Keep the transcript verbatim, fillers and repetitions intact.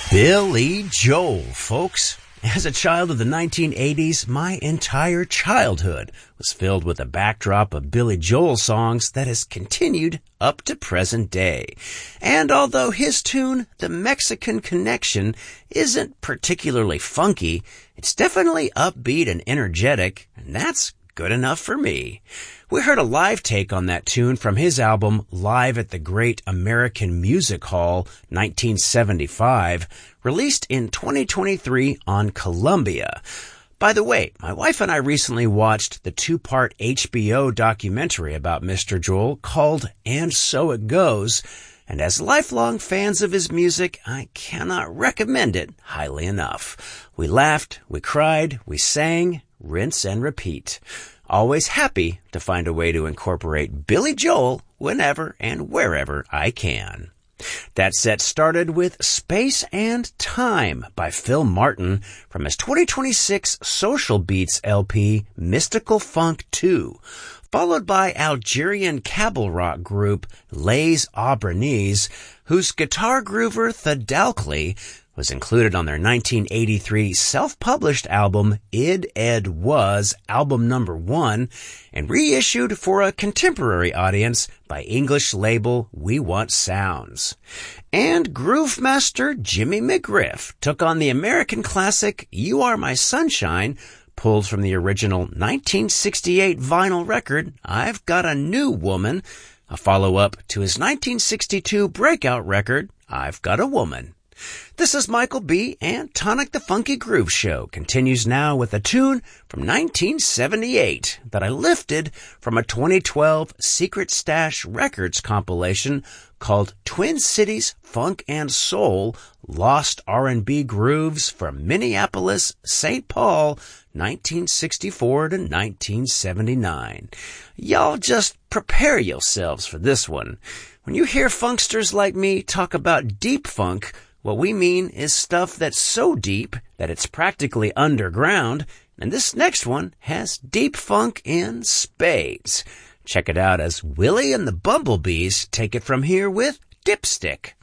Billy Joel, folks. As a child of the nineteen eighties, my entire childhood was filled with a backdrop of Billy Joel songs that has continued up to present day. And although his tune, The Mexican Connection, isn't particularly funky, it's definitely upbeat and energetic, and that's good enough for me. We heard a live take on that tune from his album Live at the Great American Music Hall nineteen seventy-five, released in twenty twenty-three on Columbia. By the way, my wife and I recently watched the two-part H B O documentary about Mister Joel called And So It Goes, and as lifelong fans of his music, I cannot recommend it highly enough. We laughed, we cried, we sang, rinse and repeat. Always happy to find a way to incorporate Billy Joel whenever and wherever I can. That set started with Space and Time by Phil Martin from his twenty twenty-six Social Beats L P Mystical Funk two, followed by Algerian cabal rock group Les Aubernese, whose guitar groover Thadalkli was included on their nineteen eighty-three self-published album Id Ed Was, album number one, and reissued for a contemporary audience by English label We Want Sounds. And groove master Jimmy McGriff took on the American classic You Are My Sunshine, pulled from the original nineteen sixty-eight vinyl record I've Got a New Woman, a follow-up to his nineteen sixty-two breakout record I've Got a Woman. This is Michael B., and Tonic the Funky Groove Show continues now with a tune from nineteen seventy-eight that I lifted from a twenty twelve Secret Stash Records compilation called Twin Cities Funk and Soul, Lost R and B Grooves from Minneapolis, Saint Paul, nineteen sixty-four to nineteen seventy-nine. Y'all just prepare yourselves for this one. When you hear funksters like me talk about deep funk, what we mean is stuff that's so deep that it's practically underground, and this next one has deep funk in spades. Check it out as Willie and the Bumblebees take it from here with Dipstick.